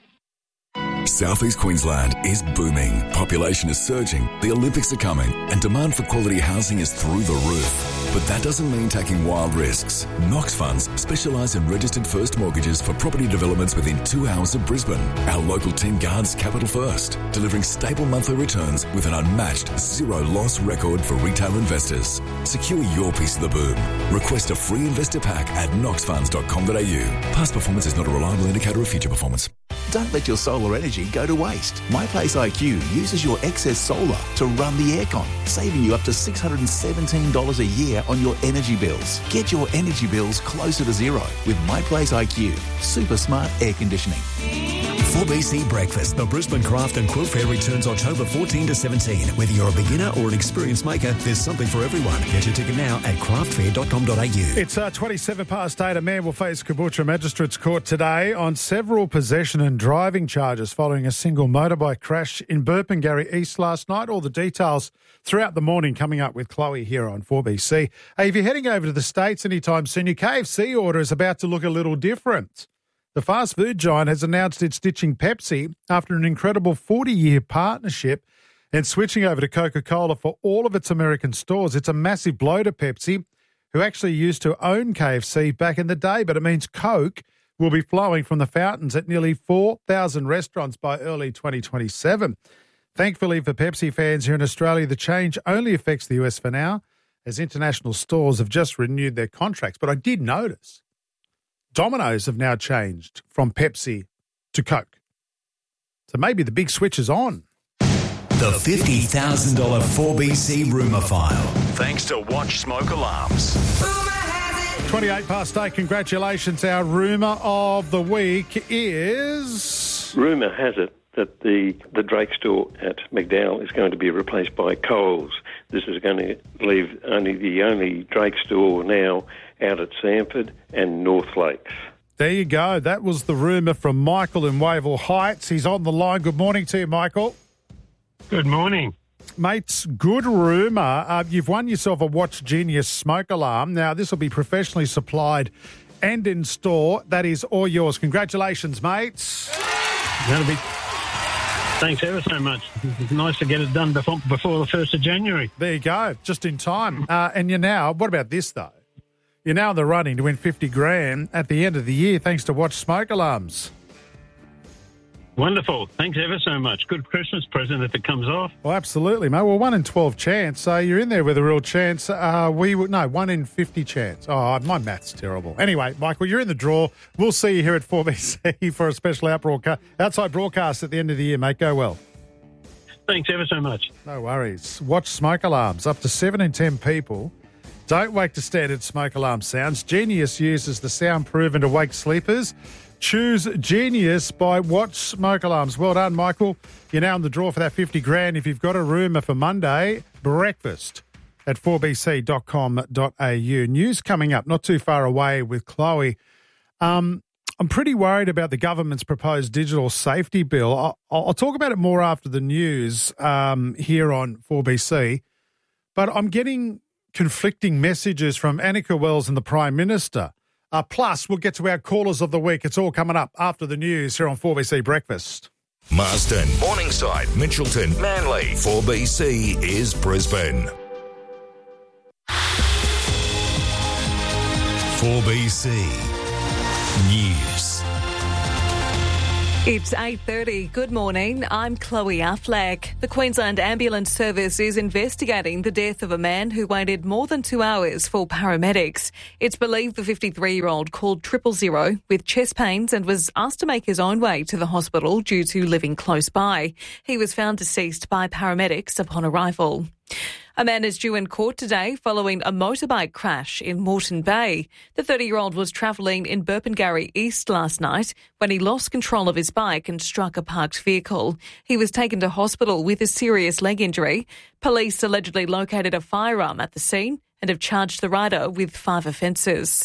Southeast Queensland is booming. Population is surging, the Olympics are coming, and demand for quality housing is through the roof. But that doesn't mean taking wild risks. Knox Funds specialise in registered first mortgages for property developments within two hours of Brisbane. Our local team guards capital first, delivering stable monthly returns with an unmatched zero loss record for retail investors. Secure your piece of the boom. Request a free investor pack at knox funds dot com dot a u. Past performance is not a reliable indicator of future performance. Don't let your solar energy go to waste. MyPlace I Q uses your excess solar to run the aircon, saving you up to six hundred seventeen dollars a year on your energy bills. Get your energy bills closer to zero with MyPlace I Q. Super smart air conditioning. four B C Breakfast. The Brisbane Craft and Quilt Fair returns October fourteenth to seventeenth. Whether you're a beginner or an experienced maker, there's something for everyone. Get your ticket now at craft fair dot com dot a u. It's uh, twenty-seven past eight. A man will face Caboolture Magistrates Court today on several possession and driving charges following a single motorbike crash in Burpengary East last night. All the details throughout the morning coming up with Chloe here on four B C. Hey, if you're heading over to the States anytime soon, your K F C order is about to look a little different. The fast food giant has announced it's ditching Pepsi after an incredible forty-year partnership and switching over to Coca-Cola for all of its American stores. It's a massive blow to Pepsi, who actually used to own K F C back in the day, but it means Coke will be flowing from the fountains at nearly four thousand restaurants by early twenty twenty-seven. Thankfully for Pepsi fans here in Australia, the change only affects the U S for now, as international stores have just renewed their contracts. But I did notice Domino's have now changed from Pepsi to Coke. So maybe the big switch is on. The fifty thousand dollars four B C rumour file. Thanks to Watch Smoke Alarms. twenty-eight past eight. Congratulations. Our rumour of the week is... Rumour has it that the, the Drake store at McDowell is going to be replaced by Coles. This is going to leave only the only Drake store now out at Sanford and North Lakes. There you go. That was the rumour from Michael in Wavell Heights. He's on the line. Good morning to you, Michael. Good morning. Mates, good rumour. Uh, you've won yourself a Watch Genius smoke alarm. Now, this will be professionally supplied and in store. That is all yours. Congratulations, mates. That'll be... Thanks ever so much. It's nice to get it done before, before the first of January. There you go, just in time. Uh, and you're now, what about this though? You're now in the running to win fifty grand at the end of the year thanks to Watch Smoke Alarms. Wonderful. Thanks ever so much. Good Christmas present if it comes off. Well, absolutely, mate. Well, one in twelve chance, so you're in there with a real chance. Uh, we would no, one in fifty chance. Oh, my math's terrible. Anyway, Michael, you're in the draw. We'll see you here at four B C for a special out broadca- outside broadcast at the end of the year, mate. Go well. Thanks ever so much. No worries. Watch Smoke Alarms. Up to seven in ten people don't wake to standard smoke alarm sounds. Genius uses the sound proven to wake sleepers. Choose Genius by Watch Smoke Alarms. Well done, Michael. You're now in the draw for that fifty grand. If you've got a rumour for Monday, breakfast at four b c dot com dot a u. News coming up not too far away with Chloe. Um, I'm pretty worried about the government's proposed digital safety bill. I'll, I'll talk about it more after the news um, here on four B C. But I'm getting conflicting messages from Annika Wells and the Prime Minister. Uh, plus, we'll get to our callers of the week. It's all coming up after the news here on four B C Breakfast. Marsden, Morningside, Mitchelton, Manly. four B C is Brisbane. four B C News. It's eight thirty. Good morning. I'm Chloe Affleck. The Queensland Ambulance Service is investigating the death of a man who waited more than two hours for paramedics. It's believed the fifty-three-year-old called triple zero with chest pains and was asked to make his own way to the hospital due to living close by. He was found deceased by paramedics upon arrival. A man is due in court today following a motorbike crash in Moreton Bay. The thirty-year-old was travelling in Burpengary East last night when he lost control of his bike and struck a parked vehicle. He was taken to hospital with a serious leg injury. Police allegedly located a firearm at the scene and have charged the rider with five offences.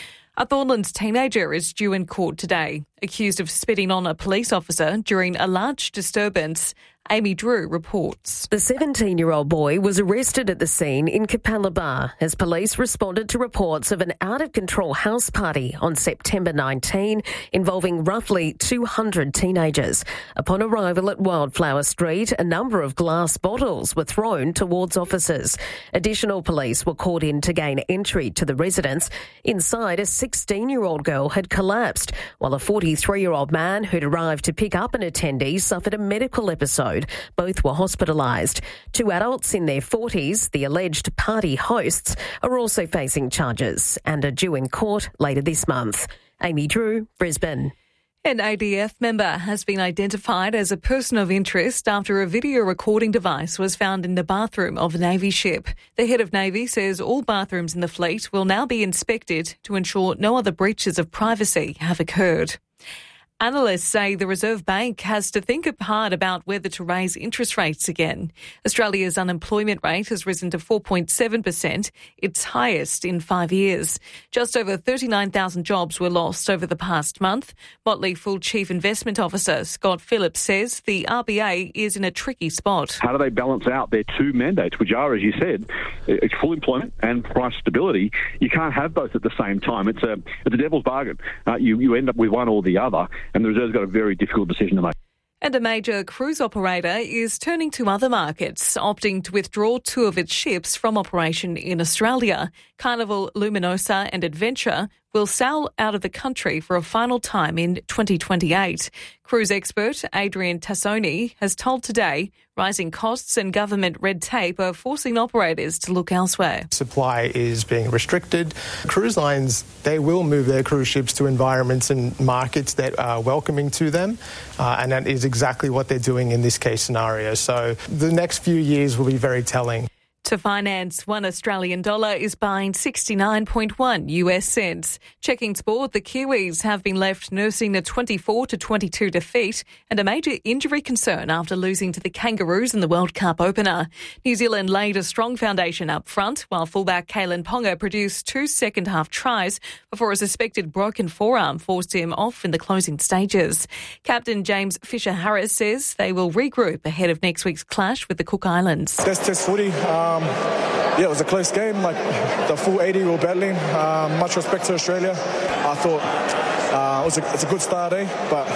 A Thornlands teenager is due in court today, accused of spitting on a police officer during a large disturbance. Amy Drew reports. The seventeen-year-old boy was arrested at the scene in Capalaba as police responded to reports of an out-of-control house party on September nineteenth involving roughly two hundred teenagers. Upon arrival at Wildflower Street, a number of glass bottles were thrown towards officers. Additional police were called in to gain entry to the residence. Inside, a sixteen-year-old girl had collapsed, while a forty-three-year-old man who'd arrived to pick up an attendee suffered a medical episode. Both were hospitalised. Two adults in their forties, the alleged party hosts, are also facing charges and are due in court later this month. Amy Drew, Brisbane. An A D F member has been identified as a person of interest after a video recording device was found in the bathroom of a Navy ship. The head of Navy says all bathrooms in the fleet will now be inspected to ensure no other breaches of privacy have occurred. Analysts say the Reserve Bank has to think hard about whether to raise interest rates again. Australia's unemployment rate has risen to four point seven percent, its highest in five years. Just over thirty-nine thousand jobs were lost over the past month. Motley Fool Chief Investment Officer Scott Phillips says the R B A is in a tricky spot. How do they balance out their two mandates, which are, as you said, it's full employment and price stability? You can't have both at the same time. It's a, it's a devil's bargain. Uh, you, you end up with one or the other. And the Reserve's got a very difficult decision to make. And a major cruise operator is turning to other markets, opting to withdraw two of its ships from operation in Australia. Carnival Luminosa and Adventure will sail out of the country for a final time in twenty twenty-eight. Cruise expert Adrian Tassoni has told Today rising costs and government red tape are forcing operators to look elsewhere. Supply is being restricted. Cruise lines, they will move their cruise ships to environments and markets that are welcoming to them, uh, and that is exactly what they're doing in this case scenario. So the next few years will be very telling. To finance, one Australian dollar is buying sixty-nine point one U S cents. Checking sport, the Kiwis have been left nursing a twenty-four to twenty-two defeat and a major injury concern after losing to the Kangaroos in the World Cup opener. New Zealand laid a strong foundation up front, while fullback Kalen Ponga produced two second-half tries before a suspected broken forearm forced him off in the closing stages. Captain James Fisher-Harris says they will regroup ahead of next week's clash with the Cook Islands. Test, test footy. Um, yeah, it was a close game. Like the full eighty we were battling. Um, much respect to Australia. I thought uh, it was a, it's a good start, eh? But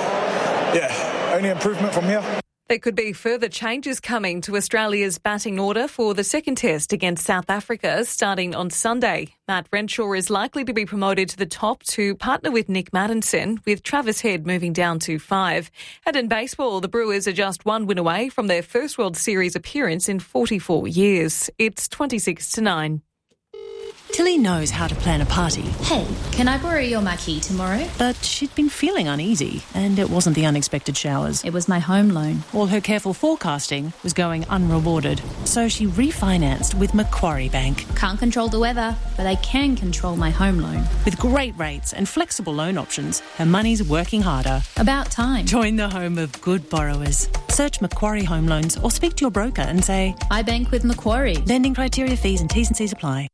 yeah, only improvement from here. There could be further changes coming to Australia's batting order for the second test against South Africa starting on Sunday. Matt Renshaw is likely to be promoted to the top to partner with Nick Maddinson, with Travis Head moving down to five. And in baseball, the Brewers are just one win away from their first World Series appearance in forty-four years. It's twenty-six to nine. Tilly knows how to plan a party. Hey, can I borrow your marquee tomorrow? But she'd been feeling uneasy, and it wasn't the unexpected showers. It was my home loan. All her careful forecasting was going unrewarded, so she refinanced with Macquarie Bank. Can't control the weather, but I can control my home loan. With great rates and flexible loan options, her money's working harder. About time. Join the home of good borrowers. Search Macquarie Home Loans or speak to your broker and say, I bank with Macquarie. Lending criteria, fees and T's and C's apply.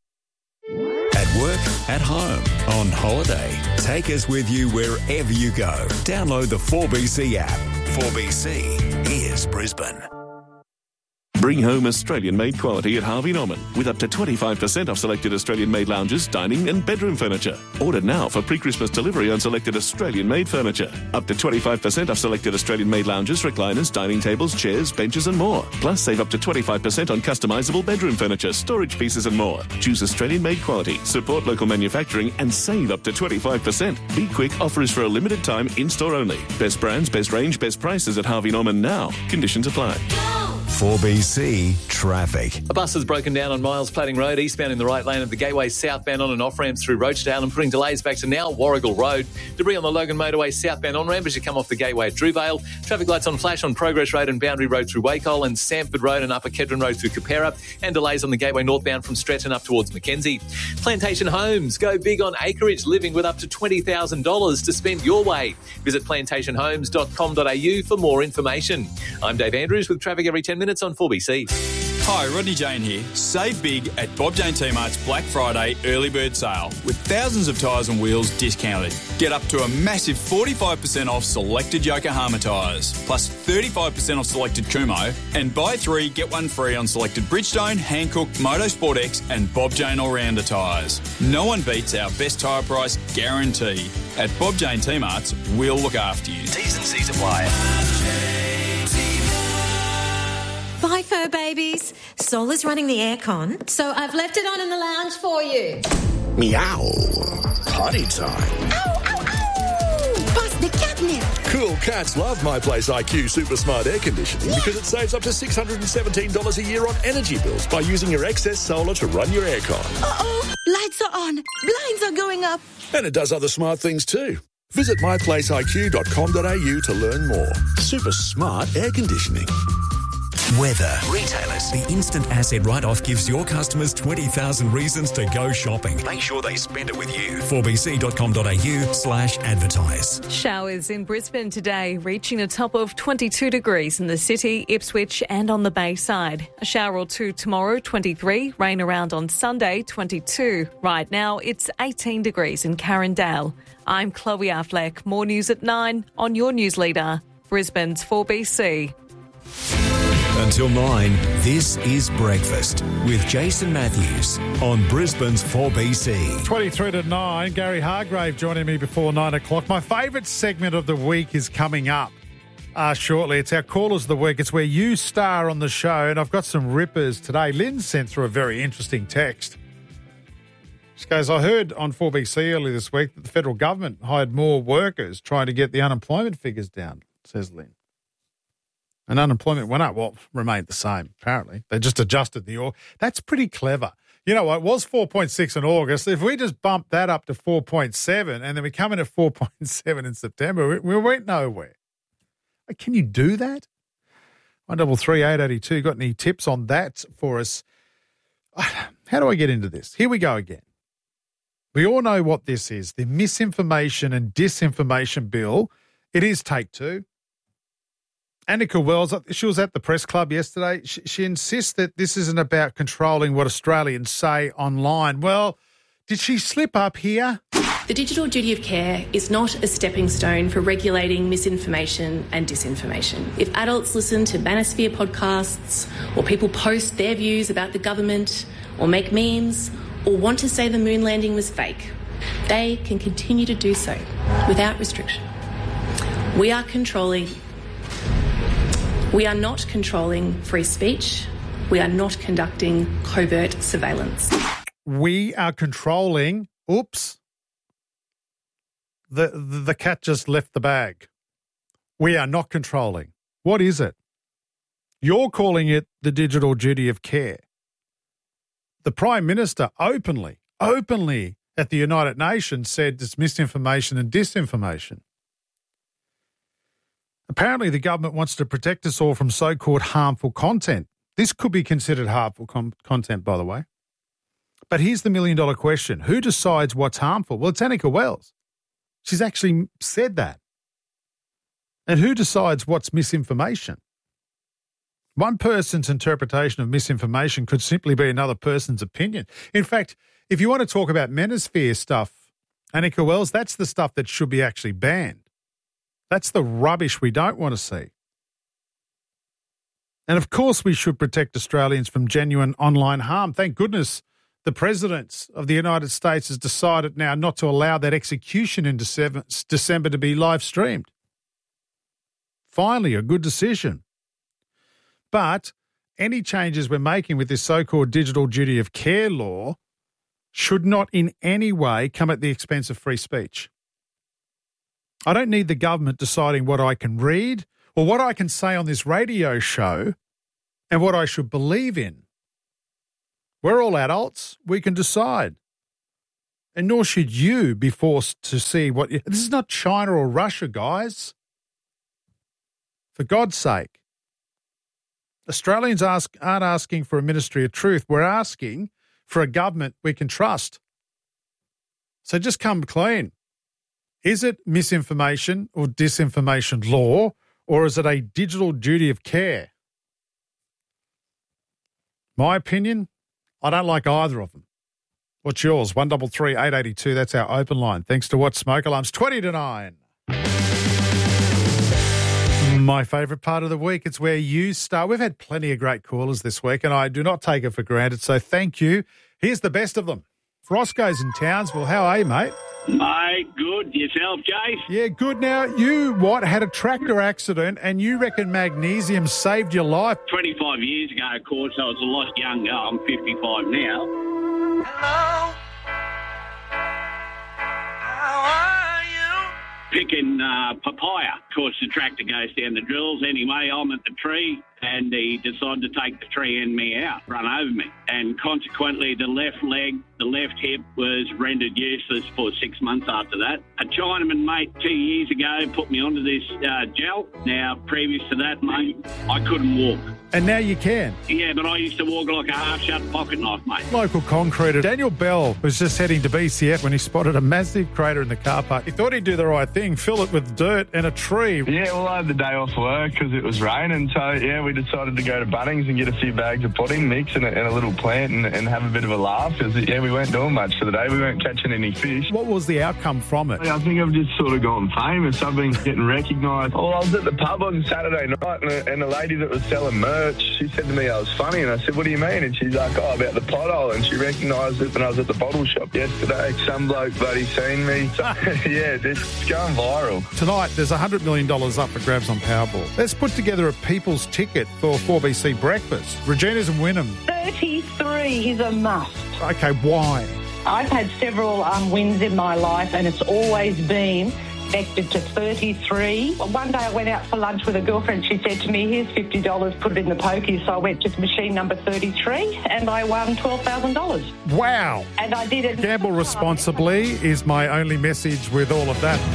At work, at home, on holiday. Take us with you wherever you go. Download the four B C app. four B C is Brisbane. Bring home Australian-made quality at Harvey Norman with up to twenty-five percent off selected Australian-made lounges, dining and bedroom furniture. Order now for pre-Christmas delivery on selected Australian-made furniture. Up to twenty-five percent off selected Australian-made lounges, recliners, dining tables, chairs, benches and more. Plus, save up to twenty-five percent on customisable bedroom furniture, storage pieces and more. Choose Australian-made quality, support local manufacturing and save up to twenty-five percent. Be quick, offer is for a limited time, in-store only. Best brands, best range, best prices at Harvey Norman now. Conditions apply. four B C Traffic. A bus has broken down on Miles Platting Road, eastbound in the right lane of the Gateway, southbound on and off ramps through Rochedale and putting delays back to now Warrigal Road. Debris on the Logan Motorway southbound on ramp as you come off the Gateway at Drewvale. Traffic lights on flash on Progress Road and Boundary Road through Wacol and Samford Road and Upper Kedron Road through Capera, and delays on the Gateway northbound from Stretton up towards Mackenzie. Plantation Homes, go big on acreage living with up to twenty thousand dollars to spend your way. Visit plantation homes dot com dot a u for more information. I'm Dave Andrews with traffic every ten minutes on four B C. Hi, Rodney Jane here. Save big at Bob Jane T-Mart's Black Friday early bird sale with thousands of tyres and wheels discounted. Get up to a massive forty-five percent off selected Yokohama tyres, plus thirty-five percent off selected Kumo, and buy three, get one free on selected Bridgestone, Hankook, Motorsport X and Bob Jane All-Rounder tyres. No one beats our best tyre price guarantee. At Bob Jane T-Mart's, we'll look after you. T's and C's apply. Bye, fur babies. Sol is running the aircon, so I've left it on in the lounge for you. Meow. Potty time. Ow, ow, ow! Bust the catnip. Cool cats love My Place I Q Super Smart Air Conditioning yeah. because it saves up to six hundred seventeen dollars a year on energy bills by using your excess solar to run your aircon. Uh-oh. Lights are on. Blinds are going up. And it does other smart things too. Visit my place I Q dot com dot a u to learn more. Super smart air conditioning. Weather. Retailers. The instant asset write-off gives your customers twenty thousand reasons to go shopping. Make sure they spend it with you. four b c dot com dot a u slash advertise. Showers in Brisbane today, reaching a top of twenty-two degrees in the city, Ipswich and on the Bayside. A shower or two tomorrow, twenty-three. Rain around on Sunday, twenty-two. Right now, it's eighteen degrees in Carindale. I'm Chloe Affleck. More news at nine on your news leader, Brisbane's four B C. Until nine, this is Breakfast with Jason Matthews on Brisbane's four B C. twenty-three to nine, Gary Hargrave joining me before nine o'clock. My favourite segment of the week is coming up uh, shortly. It's our Callers of the Week. It's where you star on the show, and I've got some rippers today. Lynn sent through a very interesting text. She goes, I heard on four B C earlier this week that the federal government hired more workers trying to get the unemployment figures down, says Lynn. And unemployment went up. Well, remained the same, apparently. They just adjusted the... That's pretty clever. You know what? It was four point six in August. If we just bump that up to four point seven and then we come in at four point seven in September, we, we went nowhere. Can you do that? one double three eight eight two. Got any tips on that for us? How do I get into this? Here we go again. We all know what this is. The misinformation and disinformation bill. It is take two. Annika Wells, she was at the press club yesterday. She, she insists that this isn't about controlling what Australians say online. Well, did she slip up here? The digital duty of care is not a stepping stone for regulating misinformation and disinformation. If adults listen to Manosphere podcasts, or people post their views about the government, or make memes, or want to say the moon landing was fake, they can continue to do so without restriction. We are controlling... We are not controlling free speech. We are not conducting covert surveillance. We are controlling... Oops. The, the, the cat just left the bag. We are not controlling. What is it? You're calling it the digital duty of care. The Prime Minister openly, openly at the United Nations said it's misinformation and disinformation. Apparently, the government wants to protect us all from so-called harmful content. This could be considered harmful com- content, by the way. But here's the million-dollar question. Who decides what's harmful? Well, it's Annika Wells. She's actually said that. And who decides what's misinformation? One person's interpretation of misinformation could simply be another person's opinion. In fact, if you want to talk about manosphere stuff, Annika Wells, that's the stuff that should be actually banned. That's the rubbish we don't want to see. And of course we should protect Australians from genuine online harm. Thank goodness the President of the United States has decided now not to allow that execution in December, December to be live streamed. Finally, a good decision. But any changes we're making with this so-called digital duty of care law should not in any way come at the expense of free speech. I don't need the government deciding what I can read or what I can say on this radio show and what I should believe in. We're all adults. We can decide. And nor should you be forced to see what... You, this is not China or Russia, guys. For God's sake. Australians ask, aren't asking for a ministry of truth. We're asking for a government we can trust. So just come clean. Is it misinformation or disinformation law, or is it a digital duty of care? My opinion, I don't like either of them. What's yours? one three three, eight eight two. That's our open line. Thanks to What Smoke Alarms. twenty to nine. My favourite part of the week. It's where you start. We've had plenty of great callers this week, and I do not take it for granted, so thank you. Here's the best of them. Roscoe's in Townsville. How are you, mate? Mate, good. Yourself, Jace? Yeah, good. Now, you, what, had a tractor accident and you reckon magnesium saved your life? twenty-five years ago, of course, I was a lot younger. I'm fifty-five now. Hello? How are you? Picking uh, papaya. Of course, the tractor goes down the drills. Anyway, I'm at the tree, and he decided to take the tree and me out, run over me. And consequently, the left leg, the left hip was rendered useless for six months after that. A Chinaman mate two years ago put me onto this uh, gel. Now, previous to that, mate, I couldn't walk. And now you can. Yeah, but I used to walk like a half-shut pocket knife, mate. Local concreter Daniel Bell was just heading to B C F when he spotted a massive crater in the car park. He thought he'd do the right thing, fill it with dirt and a tree. Yeah, well, I had the day off work because it was raining, so, yeah, we decided to go to Bunnings and get a few bags of pudding mix and a, and a little plant and, and have a bit of a laugh because, yeah, we weren't doing much for the day. We weren't catching any fish. What was the outcome from it? I think I've just sort of gone famous. I've been getting recognised. Well, I was at the pub on Saturday night and a, and a lady that was selling merch, she said to me I was funny, and I said, what do you mean? And she's like, oh, about the pothole, and she recognised it when I was at the bottle shop yesterday. Some bloke bloody seen me. So, yeah, it's going viral. Tonight, there's one hundred million dollars up for grabs on Powerball. Let's put together a people's ticket for four B C breakfast. Regina's in Wynnum. thirty-three is a must. Okay, why? I've had several um, wins in my life, and it's always been connected to thirty-three. One day I went out for lunch with a girlfriend. She said to me, here's fifty dollars, put it in the pokies. So I went to machine number thirty-three and I won twelve thousand dollars. Wow. And I did it. Gamble responsibly is my only message with all of that.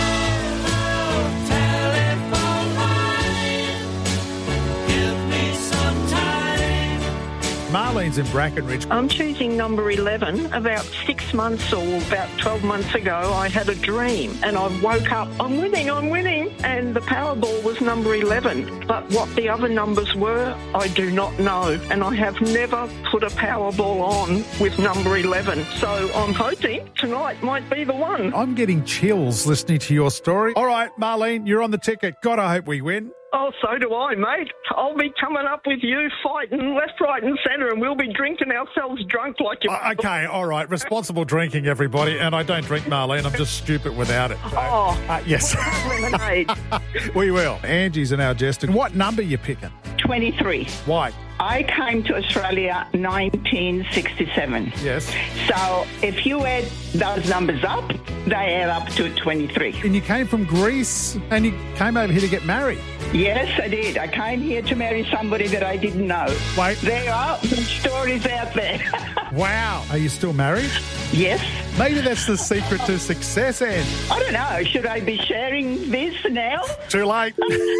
Marlene's in Brackenridge. I'm choosing number eleven. About six months or about twelve months ago, I had a dream and I woke up, I'm winning, I'm winning. And the Powerball was number eleven. But what the other numbers were, I do not know. And I have never put a Powerball on with number eleven. So I'm hoping tonight might be the one. I'm getting chills listening to your story. All right, Marlene, you're on the ticket. God, I hope we win. Oh, so do I, mate. I'll be coming up with you fighting left, right and centre, and we'll be drinking ourselves drunk like you. Uh, okay, all right. Responsible drinking, everybody. And I don't drink, Marlene. I'm just stupid without it. So, oh. Uh, yes. Lemonade. We will. Angie's in our Jeston. What number are you picking? twenty-three. Why? I came to Australia nineteen sixty-seven. Yes. So if you add those numbers up, they add up to twenty-three. And you came from Greece and you came over here to get married? Yes, I did. I came here to marry somebody that I didn't know. Wait. There are stories out there. Wow. Are you still married? Yes. Maybe that's the secret to success, Anne. I don't know. Should I be sharing this now? Too late.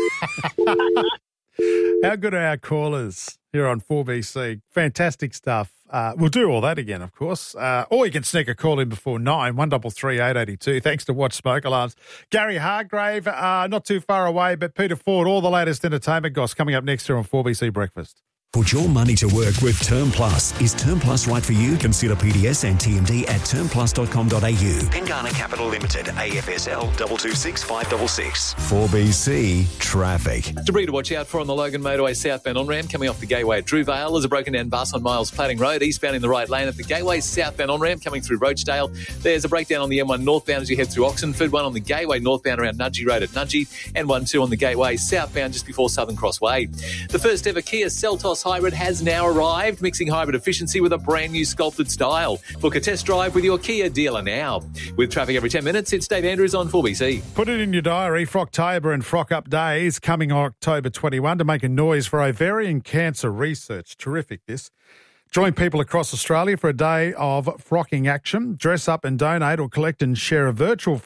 How good are our callers here on four B C? Fantastic stuff. Uh, we'll do all that again, of course. Uh, or you can sneak a call in before nine, one three three, eight eight two. Thanks to Watch Smoke Alarms. Gary Hargrave, uh, not too far away, but Peter Ford, all the latest entertainment goss coming up next here on four B C Breakfast. Put your money to work with Term Plus. Is Term Plus right for you? Consider P D S and T M D at term plus dot com dot a u. Pengana Capital Limited, A F S L two two six five six six. four B C Traffic. Debris to watch out for on the Logan Motorway southbound on-ramp coming off the Gateway at Drewvale. There's a broken down bus on Miles Platting Road, eastbound in the right lane at the Gateway southbound on-ramp coming through Roachdale. There's a breakdown on the M one northbound as you head through Oxenford, one on the Gateway northbound around Nudgee Road at Nudgee, and one two on the Gateway southbound just before Southern Cross Way. The first ever Kia Seltos Hybrid has now arrived, mixing hybrid efficiency with a brand new sculpted style. Book a test drive with your Kia dealer now. With traffic every ten minutes, it's Dave Andrews on four B C. Put it in your diary. Frocktober and Frock Up Days coming October twenty-first to make a noise for ovarian cancer research. Terrific, this. Join people across Australia for a day of frocking action. Dress up and donate or collect and share a virtual